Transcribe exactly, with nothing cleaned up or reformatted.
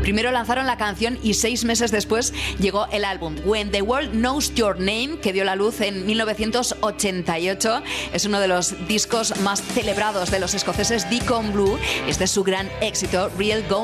Primero lanzaron la canción y seis meses después llegó el álbum When the World Knows Your Name, que dio la luz en mil novecientos ochenta y ocho. Es uno de los discos más celebrados de los escoceses Deacon Blue. Este es su gran éxito, Real Gone